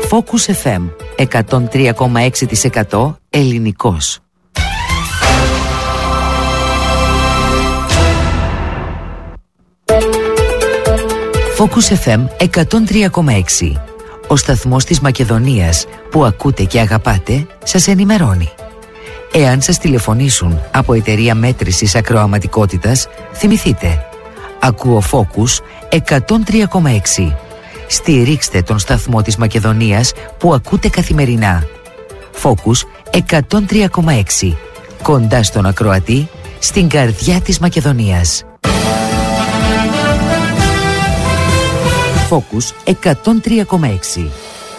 Focus FM 103,6% ελληνικός. Focus FM 103,6. Ο σταθμός της Μακεδονίας που ακούτε και αγαπάτε σας ενημερώνει. Εάν σας τηλεφωνήσουν από εταιρεία μέτρησης ακροαματικότητας, θυμηθείτε. Ακούω Focus 103,6. Στηρίξτε τον σταθμό της Μακεδονίας που ακούτε καθημερινά. Focus 103,6. Κοντά στον ακροατή, στην καρδιά της Μακεδονίας. Focus 103,6.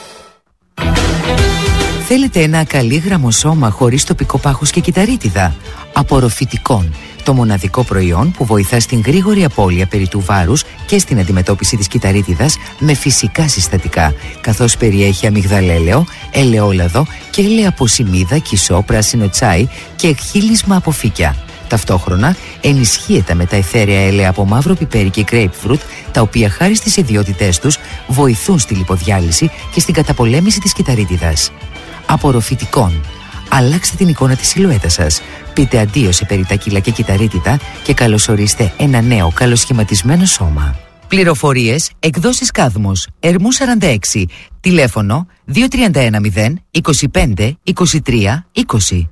Θέλετε ένα ακαλύγραμμο σώμα χωρίς τοπικό πάχος και κυταρίτιδα? Απορροφητικών, το μοναδικό προϊόν που βοηθά στην γρήγορη απώλεια περί του βάρους και στην αντιμετώπιση της κυταρίτιδας με φυσικά συστατικά, καθώς περιέχει αμυγδαλέλαιο, ελαιόλαδο και ελαιαποσημίδα, κισό, πράσινο τσάι και χύλισμα από φύκια. Ταυτόχρονα ενισχύεται με τα αιθέρια έλαια από μαύρο πιπέρι και grapefruit, τα οποία χάρη στις ιδιότητές τους βοηθούν στη λιποδιάλυση και στην καταπολέμηση της κυταρίτιδας. Απορροφητικών. Αλλάξτε την εικόνα της σιλουέτας σας. Πείτε αντίο σε περιτάκυλα και κυταρίτιδα και καλωσορίστε ένα νέο καλοσχηματισμένο σώμα. Πληροφορίες, εκδόσεις Κάδμος, Ερμού 46, τηλέφωνο 2310 25 23 20.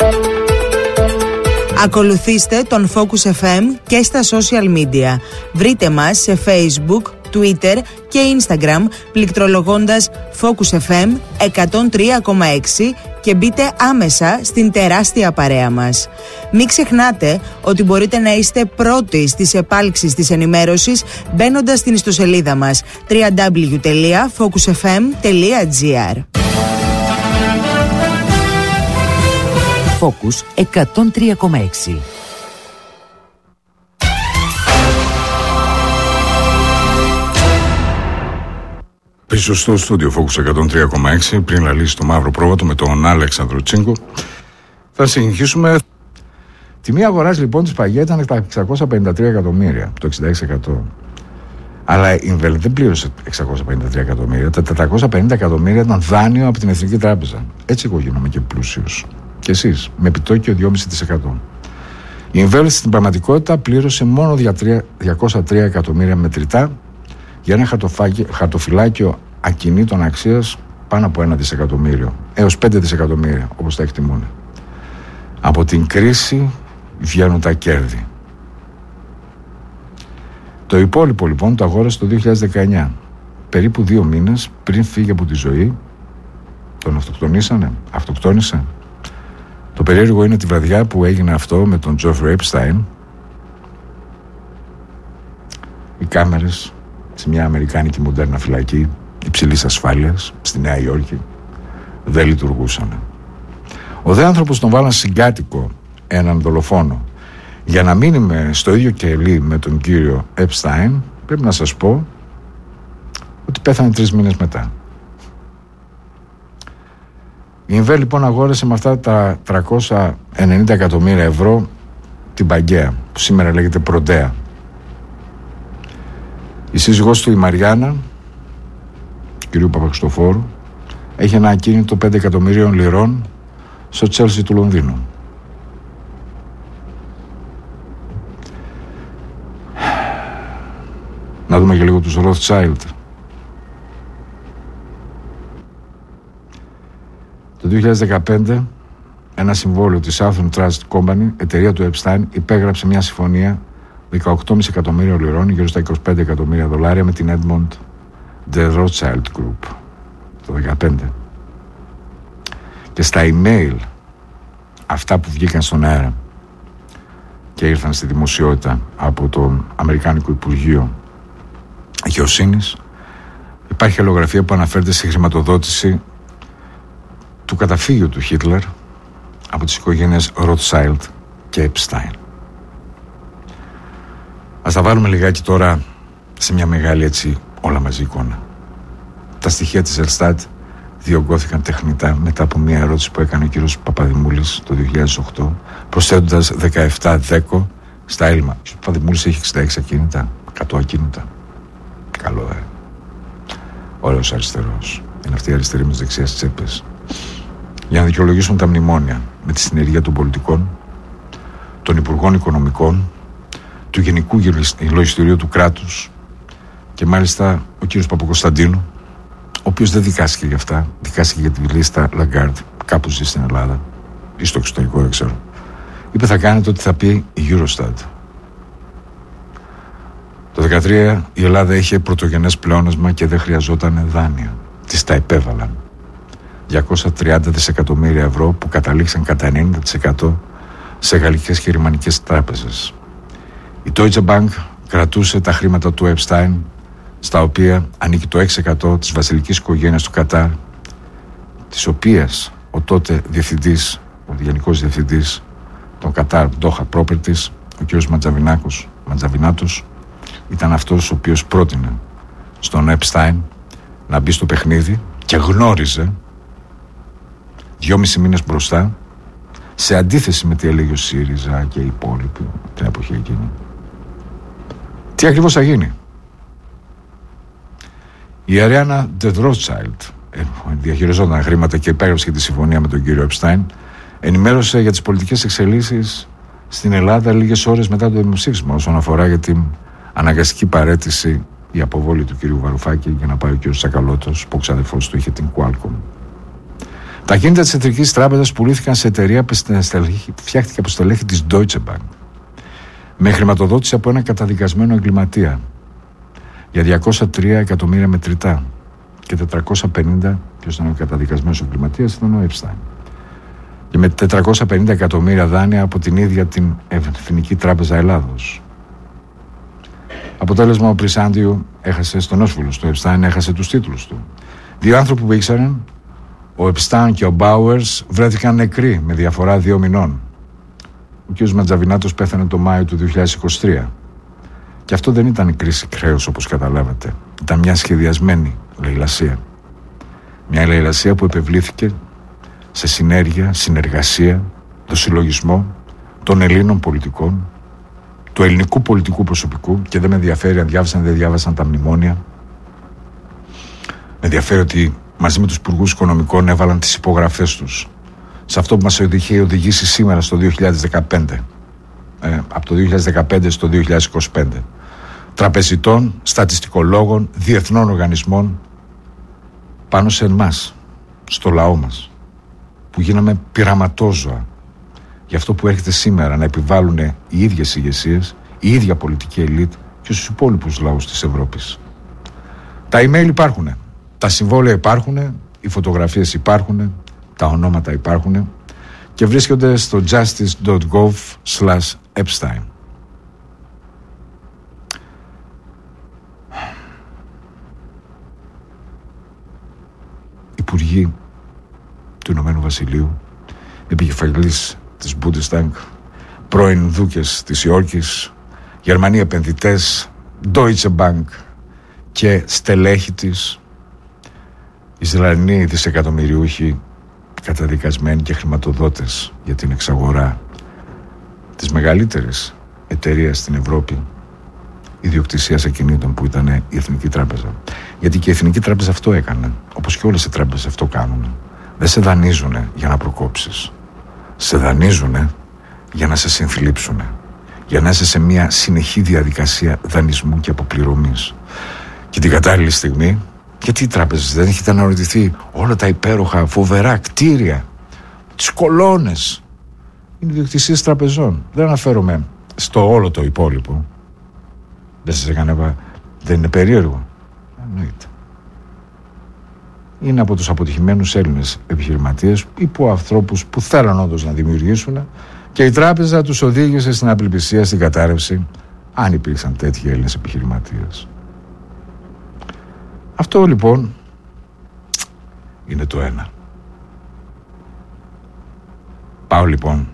Ακολουθήστε τον Focus FM και στα social media. Βρείτε μας σε Facebook, Twitter και Instagram πληκτρολογώντας Focus FM 103,6 και μπείτε άμεσα στην τεράστια παρέα μας. Μην ξεχνάτε ότι μπορείτε να είστε πρώτοι στις επάλξεις της ενημέρωσης μπαίνοντας στην ιστοσελίδα μας www.focusfm.gr. Focus 103,6. Πίσω στο στούντιο Focus 103,6, πριν λαλήσει το μαύρο πρόβατο με τον Αλέξανδρο Τσίγκο, θα συνεχίσουμε. Τιμή αγοράς λοιπόν της Παγιά ήταν τα 653 εκατομμύρια, το 66%. Αλλά η Ινβέλ δεν πλήρωσε 653 εκατομμύρια. Τα 450 εκατομμύρια ήταν δάνειο από την Εθνική Τράπεζα. Έτσι εγώ γίνομαι και πλούσιος. Και εσείς, με επιτόκιο 2,5%. Η Ινβέλ στην πραγματικότητα πλήρωσε μόνο 203 εκατομμύρια μετρητά για ένα χαρτοφυλάκιο ακινήτων αξίας πάνω από 1 δισεκατομμύριο έως 5 δισεκατομμύρια, όπως τα εκτιμούν. Από την κρίση βγαίνουν τα κέρδη. Το υπόλοιπο λοιπόν το αγόρασε το 2019, περίπου 2 μήνες πριν φύγει από τη ζωή. Τον αυτοκτόνησε. Το περίεργο είναι τη βραδιά που έγινε αυτό με τον Τζέφρι Epstein, οι κάμερες σε μια αμερικάνικη μοντέρνα φυλακή υψηλής ασφάλειας στη Νέα Υόρκη δεν λειτουργούσαν. Ο δε άνθρωπος τον βάλαν συγκάτοικο, έναν δολοφόνο, για να μείνει στο ίδιο κελί με τον κύριο Epstein. Πρέπει να σας πω ότι πέθανε 3 μήνες μετά. Η Ινβέλ λοιπόν αγόρασε με αυτά τα 390 εκατομμύρια ευρώ την Παγκαία, που σήμερα λέγεται Προντέα. Η σύζυγός του, η Μαριάννα, του κυρίου Παπαξτοφόρου, έχει ένα ακίνητο 5 εκατομμυρίων λιρών στο Τσέλσι του Λονδίνου. Να δούμε και λίγο τους Rothschild. Το 2015 ένα συμβόλαιο της Southern Trust Company, εταιρεία του Epstein, υπέγραψε μια συμφωνία 18,5 εκατομμύρια λιρών, γύρω στα 25 εκατομμύρια δολάρια, με την Edmond de Rothschild Group το 2015. Και στα email αυτά που βγήκαν στον αέρα και ήρθαν στη δημοσιότητα από το Αμερικάνικο Υπουργείο Δικαιοσύνης, υπάρχει αλληλογραφία που αναφέρεται στη χρηματοδότηση του καταφύγιου του Χίτλερ από τις οικογένειες Rothschild και Epstein. Ας τα βάλουμε λιγάκι τώρα σε μια μεγάλη έτσι όλα μαζί εικόνα. Τα στοιχεία της Ελστάτ διωγγώθηκαν τεχνητά μετά από μια ερώτηση που έκανε ο κύριος Παπαδημούλης το 2008, προσθέτοντας 17 δέκο στα έλλειμμα. Ο Παπαδημούλης έχει 66 ακίνητα, 100 ακίνητα. Καλό, ωραίος αριστερός. είναι αυτή η αριστερή με τις δεξιές τσέπες, για να δικαιολογήσουν τα μνημόνια με τη συνεργία των πολιτικών, των υπουργών οικονομικών, του Γενικού Λογιστηρίου του κράτους και μάλιστα ο κύριος Παπακοσταντίνου, ο οποίος δεν δικάστηκε για αυτά, δικάστηκε για τη λίστα Λαγκάρντ, κάπου ζει στην Ελλάδα ή στο εξωτερικό, δεν ξέρω. Είπε θα κάνετε ό,τι θα πει η Eurostat. Το 2013 η Ελλάδα είχε πρωτογενές πλεόνασμα και δεν χρειαζόταν δάνεια. Της τα επέβαλαν. 230 δισεκατομμύρια ευρώ που καταλήξαν κατά 90% σε γαλλικές και γερμανικές τράπεζες. Η Deutsche Bank κρατούσε τα χρήματα του Epstein, στα οποία ανήκει το 6% της βασιλικής οικογένειας του Κατάρ, της οποίας ο τότε διευθυντής, ο γενικός διευθυντής των Qatar Doha Properties, ο κ. Μαντζαβινάτος, ήταν αυτός ο οποίος πρότεινε στον Epstein να μπει στο παιχνίδι και γνώριζε 2,5 μήνες μπροστά, σε αντίθεση με τι έλεγε ο ΣΥΡΙΖΑ και οι υπόλοιποι την εποχή εκείνη, τι ακριβώς θα γίνει. Η Αριάννα de Rothschild, διαχειριζόταν χρήματα και υπέγραψε τη συμφωνία με τον κύριο Epstein, ενημέρωσε για τις πολιτικές εξελίξεις στην Ελλάδα λίγες ώρες μετά το δημοψήφισμα όσον αφορά για την αναγκαστική παραίτηση, η αποβόλη του κύριου Βαρουφάκη για να πάει ο κύριος Τσακαλώτος, που ο ξαδερφός του είχε την Qualcomm. Τα ακίνητα της Εθνικής Τράπεζας πουλήθηκαν σε εταιρεία που φτιάχτηκε από στελέχη της Deutsche Bank με χρηματοδότηση από ένα καταδικασμένο εγκληματία για 203 εκατομμύρια μετρητά και 450, ποιος ήταν ο καταδικασμένος εγκληματίας, ήταν ο Epstein, και με 450 εκατομμύρια δάνεια από την ίδια την Εθνική Τράπεζα Ελλάδος. Αποτέλεσμα, ο Πρισάντιου έχασε στον όσφυλο του Epstein, έχασε τους τίτλους του. Δύο άνθρωποι που ήξεραν, ο Epstein και ο Μπάουερς, βρέθηκαν νεκροί με διαφορά 2 μηνών. Ο κ. Μαντζαβινάτος πέθανε το Μάιο του 2023. Και αυτό δεν ήταν η κρίση χρέους, όπως καταλάβατε. Ήταν μια σχεδιασμένη λαιλασία. Μια λαιλασία που επευλήθηκε σε συνεργασία, το συλλογισμό των Ελλήνων πολιτικών, του ελληνικού πολιτικού προσωπικού, και δεν με ενδιαφέρει αν διάβασαν ή δεν διάβασαν τα μνημόνια. Με ενδιαφέρει ότι μαζί με τους υπουργούς οικονομικών έβαλαν τις υπογραφές τους σε αυτό που μας είχε οδηγήσει σήμερα στο 2015, από το 2015 στο 2025, τραπεζιτών, στατιστικολόγων, διεθνών οργανισμών, πάνω σε εμάς, στο λαό μας, που γίναμε πειραματόζωα για αυτό που έρχεται σήμερα να επιβάλλουν οι ίδιες ηγεσίες, η ίδια πολιτική ελίτ και στους υπόλοιπους λαούς της Ευρώπης. Τα email υπάρχουν, τα συμβόλαια υπάρχουν, οι φωτογραφίες υπάρχουν, τα ονόματα υπάρχουν και βρίσκονται στο justice.gov/Epstein. Υπουργοί του Ηνωμένου Βασιλείου, επικεφαλής της Bundestag, πρώην δούκες της Υόρκης, Γερμανοί επενδυτές, Deutsche Bank και στελέχη της, Ισραηλοί δισεκατομμυριούχοι καταδικασμένοι και χρηματοδότες για την εξαγορά της μεγαλύτερης εταιρείας στην Ευρώπη ιδιοκτησίας ακινήτων που ήταν η Εθνική Τράπεζα. Γιατί και η Εθνική Τράπεζα αυτό έκανε, όπως και όλες οι τράπεζες αυτό κάνουν. Δεν σε δανείζουνε για να προκόψεις. Σε δανείζουνε για να σε συνθλίψουνε, για να είσαι σε μια συνεχή διαδικασία δανεισμού και αποπληρωμής. Και την κατάλληλη στιγμή, γιατί οι τράπεζες δεν έχετε αναρωτηθεί όλα τα υπέροχα, φοβερά κτίρια, τις κολόνες, είναι ιδιοκτησίες τραπεζών. Δεν αναφέρομαι στο όλο το υπόλοιπο. Δεν σας έκανα, δεν είναι περίεργο? Εννοείται. Είναι από τους αποτυχημένους Έλληνες επιχειρηματίες ή από ανθρώπους που θέλαν όντως να δημιουργήσουν, και η τράπεζα τους οδήγησε στην απελπισία, στην κατάρρευση, αν υπήρξαν τέτοιοι Έλληνες επιχειρηματίες. Αυτό λοιπόν είναι το ένα. Πάω λοιπόν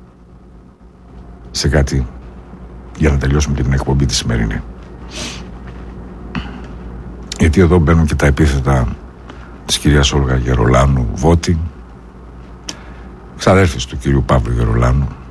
σε κάτι για να τελειώσουμε και την εκπομπή τη σημερινή. Γιατί εδώ μπαίνουν και τα επίθετα της κυρίας Όλγα Γερολάνου Βότη, ξαδέρφης του κυρίου Παύλου Γερολάνου,